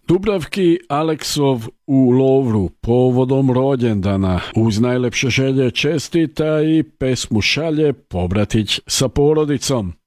Dubravki Aleksov u Lovru povodom rođendana uz najlepše želje čestita i pesmu šalje pobratić sa porodicom.